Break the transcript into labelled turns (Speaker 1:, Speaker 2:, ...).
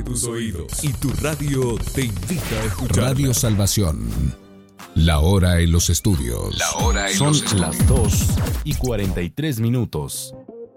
Speaker 1: tus oídos y tu radio te invita a escuchar.
Speaker 2: Radio Salvación. La hora en los estudios.
Speaker 3: Son las 2:43 minutos.